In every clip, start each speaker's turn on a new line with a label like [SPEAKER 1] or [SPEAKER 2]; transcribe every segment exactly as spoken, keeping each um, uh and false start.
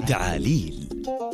[SPEAKER 1] تعاليل.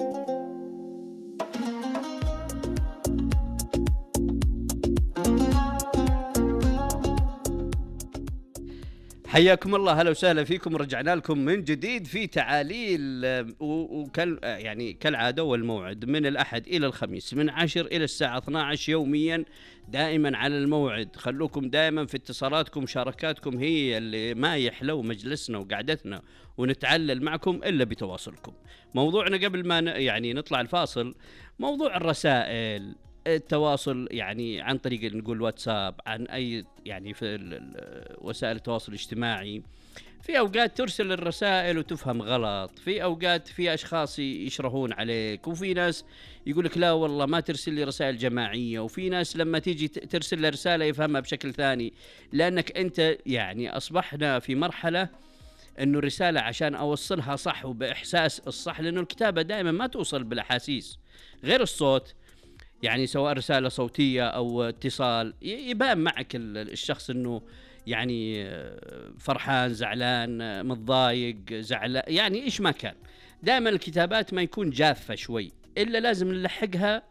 [SPEAKER 1] حياكم الله، هلا وسهلا فيكم. رجعنا لكم من جديد في تعاليل، وكل يعني كالعاده والموعد من الاحد الى الخميس من عشر الى الساعه اثنتي عشرة يوميا، دائما على الموعد. خلوكم دائما في اتصالاتكم، مشاركاتكم هي اللي ما يحلو مجلسنا وقعدتنا ونتعلل معكم الا بتواصلكم. موضوعنا قبل ما يعني نطلع الفاصل موضوع الرسائل، التواصل يعني عن طريق نقول واتساب، عن أي يعني في وسائل التواصل الاجتماعي. في أوقات ترسل الرسائل وتفهم غلط، في أوقات في أشخاص يشرحون عليك، وفي ناس يقولك لا والله ما ترسل لي رسائل جماعية، وفي ناس لما تيجي ترسل له رسالة يفهمها بشكل ثاني، لأنك أنت يعني أصبحنا في مرحلة أنه الرسالة عشان أوصلها صح وبإحساس الصح، لأنه الكتابة دائما ما توصل بالأحاسيس غير الصوت، يعني سواء رسالة صوتية أو اتصال يبان معك الشخص أنه يعني فرحان، زعلان، متضايق، زعلان، يعني إيش ما كان. دائما الكتابات ما يكون جافة شوي، إلا لازم نلحقها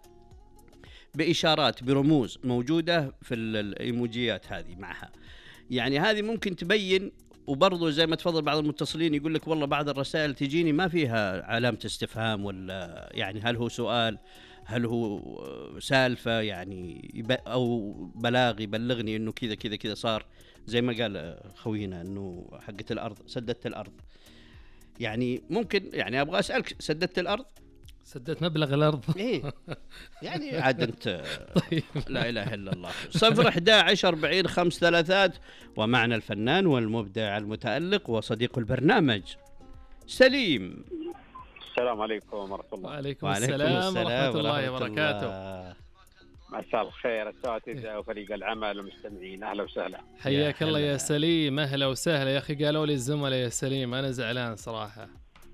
[SPEAKER 1] بإشارات برموز موجودة في الإيموجيات هذه معها، يعني هذه ممكن تبين. وبرضو زي ما تفضل بعض المتصلين يقول لك والله بعض الرسائل تجيني ما فيها علامة استفهام، ولا يعني هل هو سؤال، هل هو سالفة يعني أو بلاغ يبلغني إنه كذا كذا كذا صار، زي ما قال خوينا إنه حقة الأرض سددت الأرض. يعني ممكن يعني أبغى أسألك، سددت الأرض؟
[SPEAKER 2] سددت مبلغ الأرض.
[SPEAKER 1] إيه يعني عاد أنت. طيب. لا إله إلا الله. صفر إحدى عشر أربعين خمس ثلاثات، ومعنا الفنان والمبدع المتألق وصديق البرنامج سليم.
[SPEAKER 3] السلام عليكم ورحمة الله.
[SPEAKER 2] وعليكم السلام ورحمة الله وبركاته.
[SPEAKER 3] مساء الخير الأساتذة وفريق العمل والمستمعين، أهلا وسهلا.
[SPEAKER 2] حياك الله يا سليم، أهلا وسهلا. يا أخي قالوا لي الزملاء يا سليم أنا زعلان صراحة.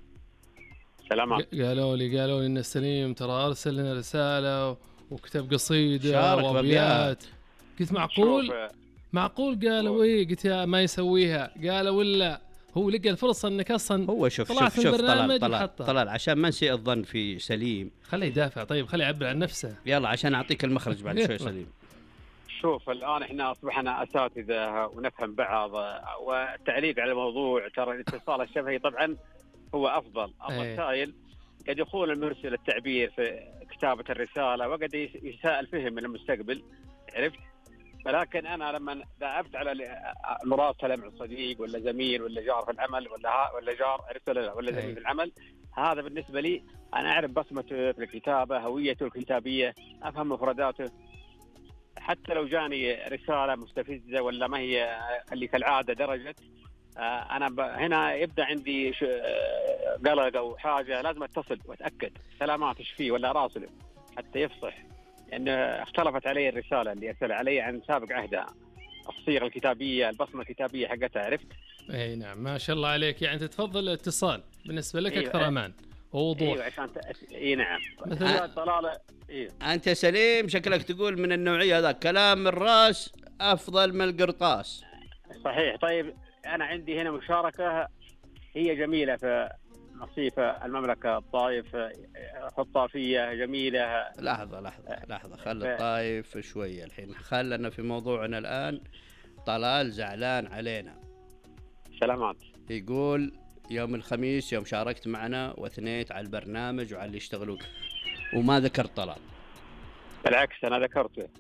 [SPEAKER 3] سلامات.
[SPEAKER 2] قالوا لي قالوا لي إن سليم ترى أرسل لنا رسالة وكتب قصيدة وأبيات. قلت معقول معقول قالوا إيه؟ قلت يا ما يسويها. قالوا ولا هو لقى الفرصة انك اصلا
[SPEAKER 1] هو شوف شوف شوف طلال طلال طلال عشان ما نسيء الظن في سليم،
[SPEAKER 2] خليه يدافع. طيب خليه يعبر عن نفسه.
[SPEAKER 1] يلا عشان اعطيك المخرج بعد شوي سليم.
[SPEAKER 3] شوف الان احنا اصبحنا اساتذه ونفهم بعض، والتعليق على الموضوع ترى الاتصال الشفهي طبعا هو افضل. الرسائل قد يكون المرسل التعبير في كتابة الرسالة وقد يساء الفهم من المستقبل، عرفت؟ ولكن أنا لما ذهبت على مراسلة مع صديق ولا زميل ولا جار في العمل ولا ولا جار، عرفت ولا لا، ولا زميل في العمل، هذا بالنسبة لي أنا أعرف بصمته في الكتابة، هويته الكتابية، أفهم مفرداته. حتى لو جاني رسالة مستفزة ولا ما هي اللي كالعادة درجة، أنا هنا يبدأ عندي قلق أو حاجة، لازم أتصل وأتأكد سلامات إيش فيه ولا راسله حتى يفصح، لأن اختلفت علي الرسالة اللي أرسل علي عن سابق عهدها، الصيغة الكتابية، البصمة الكتابية حقتها، عرفت؟
[SPEAKER 2] أي نعم ما شاء الله عليك. يعني تتفضل الاتصال بالنسبة لك أيوة. أكثر أمان ووضوح.
[SPEAKER 3] أيوة عشان ت... إيه نعم. مثلا طلالة.
[SPEAKER 1] إيه. أنت سليم شكلك تقول من النوعية هذا كلام الراس أفضل من القرطاس.
[SPEAKER 3] صحيح. طيب أنا عندي هنا مشاركة هي جميلة في نصيف المملكة الطائف، خطافية جميلة.
[SPEAKER 1] لحظة لحظة لحظة خلي الطائف شوية الحين، خلنا في موضوعنا الآن. طلال زعلان علينا.
[SPEAKER 3] سلامات.
[SPEAKER 1] يقول يوم الخميس يوم شاركت معنا واثنيت على البرنامج وعلى اللي يشتغلون وما ذكرت طلال.
[SPEAKER 3] بالعكس أنا ذكرته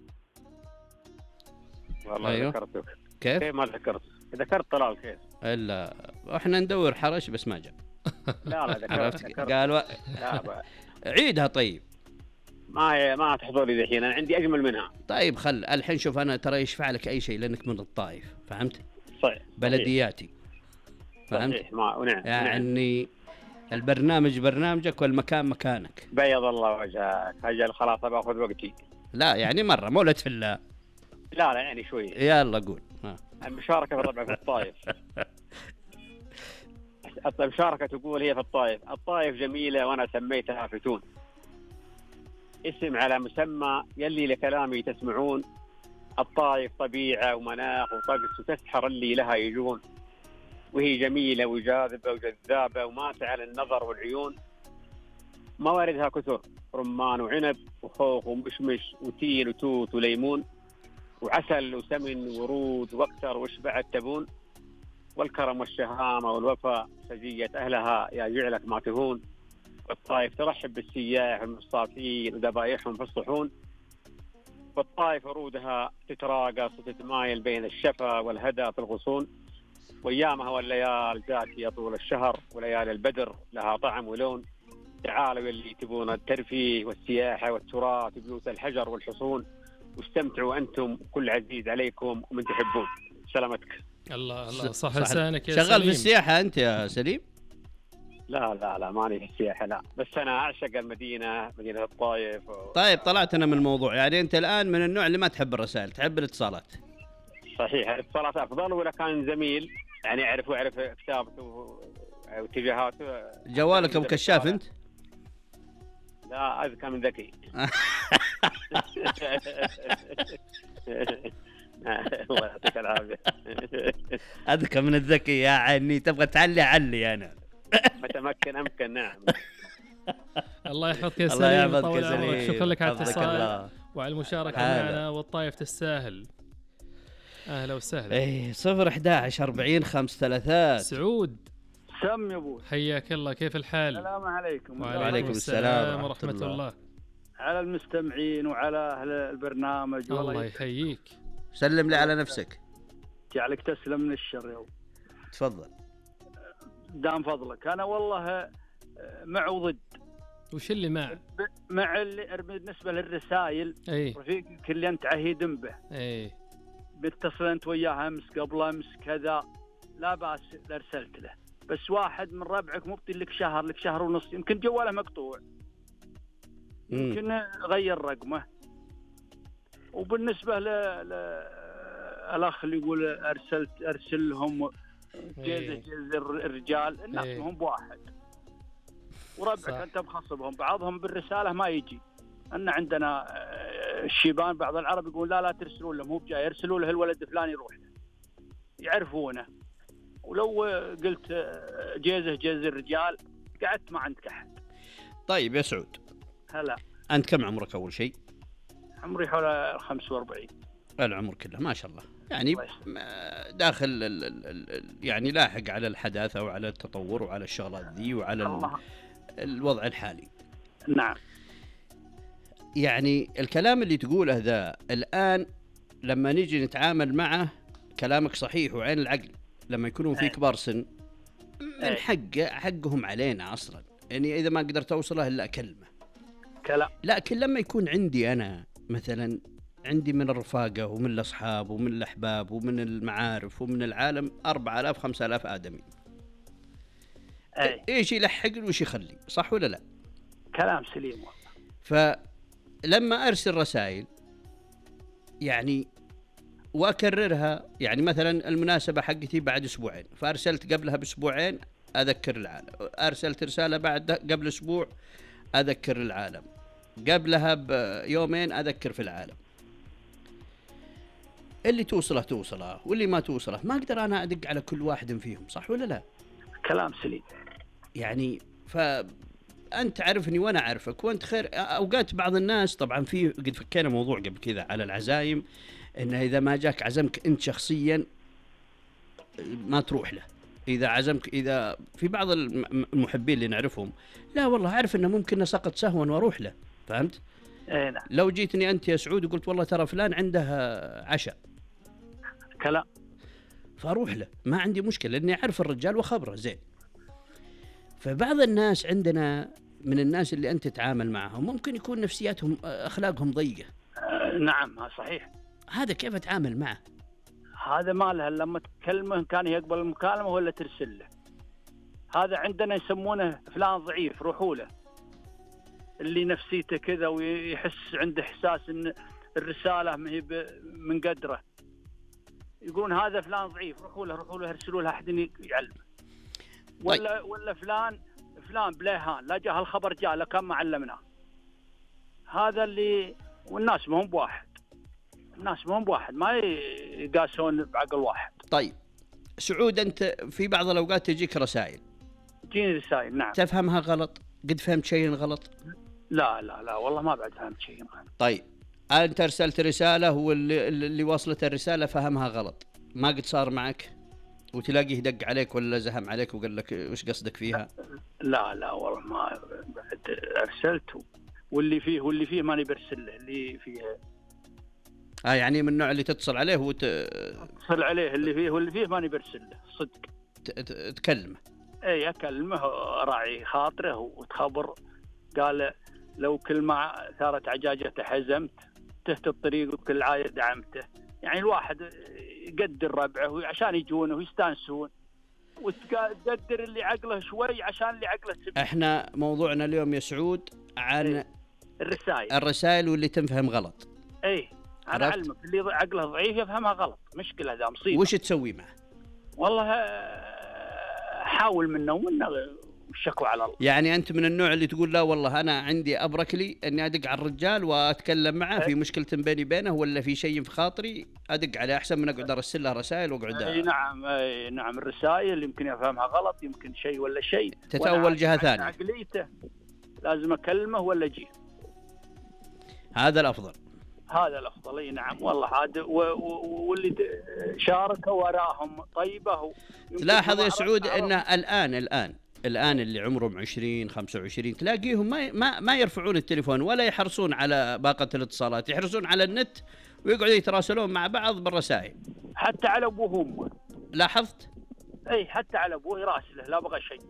[SPEAKER 3] والله.
[SPEAKER 1] أيوه.
[SPEAKER 3] ذكرته.
[SPEAKER 1] كيف؟
[SPEAKER 3] كيف ما ذكرت؟ ذكرت طلال كيف؟
[SPEAKER 1] إلا إحنا ندور حرش بس ما جاء.
[SPEAKER 3] لا لا ذكرت.
[SPEAKER 1] قال و... لا عيدها. طيب
[SPEAKER 3] ما ما تحضر لي الحين، أنا عندي أجمل منها.
[SPEAKER 1] طيب خل الحين شوف أنا ترى يشفع لك أي شيء لأنك من الطائف، فهمت؟
[SPEAKER 3] صحيح.
[SPEAKER 1] بلدياتي، فهمت؟
[SPEAKER 3] صحيح. ما ونعم.
[SPEAKER 1] يعني نعم. البرنامج برنامجك والمكان مكانك.
[SPEAKER 3] بيض الله وجهك. أجل خلاص باخذ وقتي.
[SPEAKER 1] لا يعني مرة مولد في الله.
[SPEAKER 3] لا لا يعني شوي.
[SPEAKER 1] يلا قول. ها.
[SPEAKER 3] المشاركة طبعا في الطائف. المشاركة تقول هي في الطائف. الطائف جميلة وأنا سميتها فتون، اسم على مسمى يلي لكلامي تسمعون. الطائف طبيعة ومناخ وطقس وتسحر اللي لها يجون، وهي جميلة وجاذبة وجذابة وماتعة للنظر والعيون، مواردها كثر، رمان وعنب وخوخ ومشمش وتين وتوت وليمون وعسل وسمن ورود واكثر وش بعد تبون. والكرم والشهامة والوفاء سجية أهلها يا جعلك ما تهون. والطائف ترحب بالسياح والمصافين وذبايحهم في الصحون. والطائف ورودها تتراقص وتتمايل بين الشفا والهدى في الغصون. وأيامها والليال زاكية طول الشهر وليالي البدر لها طعم ولون. تعالوا اللي تبون الترفيه والسياحة والتراث بيوت الحجر والحصون، واستمتعوا أنتم كل عزيز عليكم ومن تحبون. سلامتك.
[SPEAKER 2] الله الله صح لسانك يا
[SPEAKER 1] شغال
[SPEAKER 2] سليم.
[SPEAKER 1] في السياحة أنت يا سليم؟
[SPEAKER 3] لا لا لا ماني في السياحة لا، بس أنا أعشق المدينة، مدينة الطائف و...
[SPEAKER 1] طيب طلعت أنا من الموضوع، يعني أنت الآن من النوع اللي ما تحب الرسائل، تحب الاتصالات.
[SPEAKER 3] صحيح، الاتصالات أفضل، ولا كان زميل يعني يعرف ويعرف كتابته واتجاهاته.
[SPEAKER 1] جوالك أبو كشاف أنت؟
[SPEAKER 3] لا أذكى من ذكي. الله يعطيك العافية.
[SPEAKER 1] أذكى من الذكي يا عيني، تبغى تعلي علي أنا.
[SPEAKER 3] متمكن أمكن. نعم.
[SPEAKER 2] الله يحفظك يا
[SPEAKER 1] الله
[SPEAKER 2] سليم،
[SPEAKER 1] يحفظك
[SPEAKER 2] طول
[SPEAKER 1] يا
[SPEAKER 2] عمرك.
[SPEAKER 1] سليم.
[SPEAKER 2] شكرا لك على
[SPEAKER 1] حفظك
[SPEAKER 2] الاتصال
[SPEAKER 1] الله.
[SPEAKER 2] وعلى المشاركة
[SPEAKER 1] هلا.
[SPEAKER 2] معنا، والطايف تستاهل. أهلا وسهلا.
[SPEAKER 1] إيه صفر إحدى عشر أربعين خمس ثلاثات.
[SPEAKER 2] سعود
[SPEAKER 4] سم يا ابوي.
[SPEAKER 2] حياك الله، كيف الحال؟
[SPEAKER 4] السلام عليكم.
[SPEAKER 1] وعليكم السلام
[SPEAKER 2] ورحمة الله. الله
[SPEAKER 4] على المستمعين وعلى أهل البرنامج.
[SPEAKER 2] الله يحييك.
[SPEAKER 1] سلم لي على نفسك.
[SPEAKER 4] جعلك تسلم من الشر يا
[SPEAKER 1] تفضل.
[SPEAKER 4] دام فضلك. أنا والله مع وضد.
[SPEAKER 2] وش اللي مع؟
[SPEAKER 4] مع اللي بالنسبة للرسائل.
[SPEAKER 2] اي
[SPEAKER 4] رفيقك اللي أنت عهيد به.
[SPEAKER 2] اي
[SPEAKER 4] بتصل أنت وياه أمس قبل أمس كذا، لا بأس أرسلت له. بس واحد من ربعك مبطي لك شهر لك شهر ونص، يمكن جواله مقطوع، يمكن غير رقمه. وبالنسبة للأخ اللي يقول أرسلت أرسل لهم جيزة جيزة الرجال، الناس هم بواحد وربعك صح. أنت مخصبهم، بعضهم بالرسالة ما يجي. أن عندنا الشيبان بعض العرب يقول لا لا ترسلوا لهم، هو بجاي يرسلوا له الولد فلان يروح له، يعرفونه. ولو قلت جيزة جيزة الرجال قعدت ما عندك أحد.
[SPEAKER 1] طيب يا سعود،
[SPEAKER 4] هلا
[SPEAKER 1] أنت كم عمرك أول شيء؟
[SPEAKER 4] عمري حول خمسة وأربعين.
[SPEAKER 1] العمر كله ما شاء الله، يعني داخل ال ال ال يعني لاحق على الحداثة وعلى التطور وعلى الشغلات ذي وعلى ال الوضع الحالي.
[SPEAKER 4] نعم.
[SPEAKER 1] يعني الكلام اللي تقوله ذا الآن لما نيجي نتعامل معه كلامك صحيح وعين العقل. لما يكونون في كبار سن من حق حقهم علينا أصلا، يعني إذا ما قدرت أوصله إلا كلمة
[SPEAKER 4] كلام.
[SPEAKER 1] لكن لما يكون عندي أنا مثلا عندي من الرفاقة ومن الأصحاب ومن الأحباب ومن المعارف ومن العالم أربعة آلاف خمسة آلاف آدمي،
[SPEAKER 4] أي.
[SPEAKER 1] إيش يلحق وإيش يخلي، صح ولا لا؟
[SPEAKER 4] كلام سليم.
[SPEAKER 1] فلما أرسل رسائل يعني وأكررها، يعني مثلا المناسبة حقتي بعد أسبوعين، فأرسلت قبلها بأسبوعين أذكر العالم، أرسلت رسالة بعد قبل أسبوع أذكر العالم، قبلها بيومين أذكر في العالم. اللي توصله توصله واللي ما توصله ما أقدر أنا أدق على كل واحد فيهم، صح ولا لا؟
[SPEAKER 4] كلام سليم.
[SPEAKER 1] يعني فأنت تعرفني وأنا أعرفك وأنت خير. أوقات بعض الناس طبعا في قد فكينا موضوع قبل كذا على العزايم، إنه إذا ما جاك عزمك أنت شخصيا ما تروح له. إذا عزمك، إذا في بعض المحبين اللي نعرفهم لا والله أعرف إنه ممكن نسقط سهوا وأروح له، فهمت؟
[SPEAKER 4] إيه نعم.
[SPEAKER 1] لو جيتني أنت يا سعود وقلت والله ترى فلان عنده عشاء
[SPEAKER 4] كلام،
[SPEAKER 1] فأروح له، ما عندي مشكلة لأني أعرف الرجال وخبره زين. فبعض الناس عندنا من الناس اللي أنت تتعامل معهم ممكن يكون نفسياتهم أخلاقهم ضيقة.
[SPEAKER 4] آه نعم صحيح.
[SPEAKER 1] هذا كيف أتعامل معه؟
[SPEAKER 4] هذا ما له لما تكلمه كان يقبل المكالمة ولا ترسل له. هذا عندنا يسمونه فلان ضعيف، روحوا له. اللي نفسيته كذا ويحس عنده إحساس إن الرسالة ما هي من قدره، يقولون هذا فلان ضعيف، روحوا له روحوا له ارسلوا له أحد يعلمه. ولا ولا فلان فلان بليهان لا جاء الخبر جاء لكان ما علمناه. هذا اللي والناس ما هم بواحد، الناس ما هم بواحد، ما يقاسون بعقل واحد.
[SPEAKER 1] طيب سعود، أنت في بعض الأوقات تجيك رسائل،
[SPEAKER 4] تجيني رسائل نعم
[SPEAKER 1] تفهمها غلط قد فهمت شيء غلط؟
[SPEAKER 4] لا لا لا والله ما بعد فهمت شيء غلط.
[SPEAKER 1] طيب أنت أرسلت رسالة واللي اللي وصلت الرسالة فهمها غلط، ما قد صار معك وتلاقيه دق عليك ولا زهم عليك وقال لك وش قصدك فيها؟
[SPEAKER 4] لا لا والله ما بعد أرسلت، واللي فيه واللي فيه ماني برسل له اللي فيه.
[SPEAKER 1] آه يعني من النوع اللي تتصل عليه وت...
[SPEAKER 4] اتصل عليه اللي فيه واللي فيه ماني برسل له صدق.
[SPEAKER 1] تكلمه.
[SPEAKER 4] اي اكلمه راعي خاطره وتخبر. قال لو كل ما ثارت عجاجته حزمت، تهت الطريق وكل عاية دعمته. يعني الواحد يقدر ربعه عشان يجونه ويستانسون، وتقدر اللي عقله شوي عشان اللي عقله سبب.
[SPEAKER 1] احنا موضوعنا اليوم يا سعود عن
[SPEAKER 4] ايه الرسائل
[SPEAKER 1] الرسائل واللي تنفهم غلط.
[SPEAKER 4] ايه انا علمك اللي عقله ضعيف يفهمها غلط، مشكلة ذا مصيبة.
[SPEAKER 1] وش تسوي معه؟
[SPEAKER 4] والله حاول منه ومنه الشكوى على الله.
[SPEAKER 1] يعني أنت من النوع اللي تقول لا والله أنا عندي أبرك لي أني أدق على الرجال وأتكلم معه في مشكلة بيني بينه، ولا في شيء في خاطري أدق عليه أحسن من أقعد أرسل له رسائل وأقعد.
[SPEAKER 4] أي نعم أي نعم الرسائل يمكن يفهمها غلط، يمكن شيء ولا شيء
[SPEAKER 1] تتأول جهة ثانية.
[SPEAKER 4] عقليته لازم أكلمه ولا أجيه.
[SPEAKER 1] هذا الأفضل.
[SPEAKER 4] هذا الأفضل. أي نعم والله هذا واللي شاركوا وراهم طيبة.
[SPEAKER 1] تلاحظ يا سعود أن الآن الآن الآن اللي عمرهم عشرين خمسة وعشرين تلاقيهم ما ما ما يرفعون التليفون ولا يحرصون على باقة الاتصالات، يحرصون على النت ويقعدوا يتراسلون مع بعض بالرسائل.
[SPEAKER 4] حتى على أبوهم.
[SPEAKER 1] لاحظت؟
[SPEAKER 4] أي حتى على أبوه يراسله لا بغى شيء.